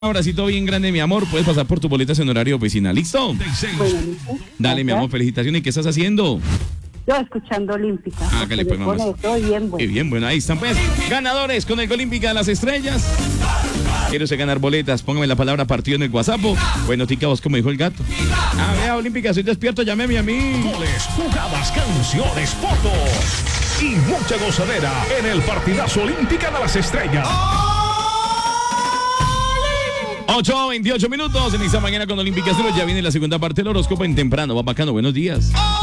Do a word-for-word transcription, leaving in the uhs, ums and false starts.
abracito bien grande, mi amor. Puedes pasar por tu boletas en horario oficina. ¿Listo? Bueno, listo. Dale, mi amor, felicitaciones. ¿Y qué estás haciendo? Yo escuchando Olímpica. Hágale, pues, mamá. Todo bien, bueno. Qué bien, bueno, ahí están, pues. Ganadores con el Olímpica de las Estrellas. Quiero ganar boletas. Póngame la palabra partido en el WhatsApp. Bueno, tica, vos como dijo el gato. Ah, vea, Olímpica, soy despierto, llámeme a mí. Goles, jugadas, canciones, fotos y mucha gozadera en el partidazo Olímpica de las Estrellas. ocho veintiocho minutos en esta mañana con Olímpica Azul. Ya viene la segunda parte del horóscopo en temprano. Va bacano, buenos días.